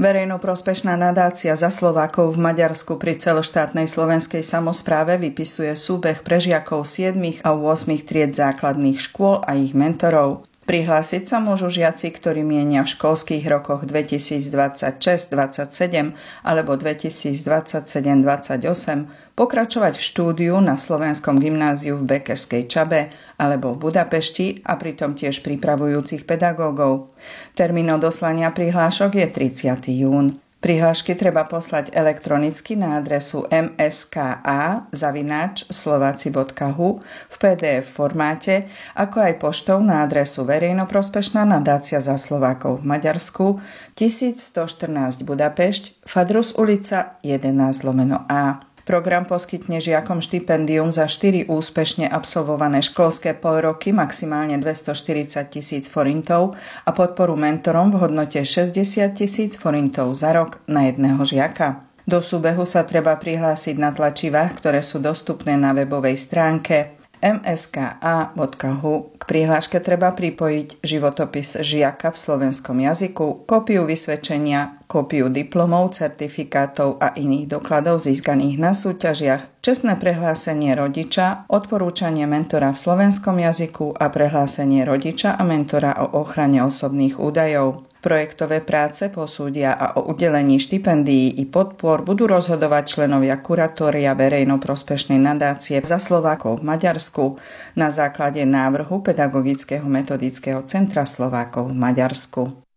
Verejnoprospešná nadácia za Slovákov v Maďarsku pri celoštátnej slovenskej samospráve vypisuje súbeh pre žiakov 7. a 8. tried základných škôl a ich mentorov. Prihlásiť sa môžu žiaci, ktorí mienia v školských rokoch 2026-27 alebo 2027-28 pokračovať v štúdiu na Slovenskom gymnáziu v Bekerskej Čabe alebo v Budapešti a pritom tiež pripravujúcich pedagógov. Termín odoslania prihlášok je 30. jún. Prihlášky treba poslať elektronicky na adresu mska@slovaci.hu v PDF formáte, ako aj poštou na adresu Verejnoprospešná nadácia za Slovákov v Maďarsku 1114 Budapešť, Fadrus ulica 11/A. Program poskytne žiakom štipendium za 4 úspešne absolvované školské polroky maximálne 240 000 forintov a podporu mentorom v hodnote 60 000 forintov za rok na jedného žiaka. Do súbehu sa treba prihlásiť na tlačivách, ktoré sú dostupné na webovej stránke mska.hu. K prihláške treba pripojiť životopis žiaka v slovenskom jazyku, kópiu vysvedčenia, kópiu diplomov, certifikátov a iných dokladov získaných na súťažiach, čestné prehlásenie rodiča, odporúčanie mentora v slovenskom jazyku a prehlásenie rodiča a mentora o ochrane osobných údajov. Projektové práce posúdia a o udelení štipendií i podpor budú rozhodovať členovia kuratória verejnoprospešnej nadácie za Slovákov v Maďarsku na základe návrhu Pedagogického metodického centra Slovákov v Maďarsku.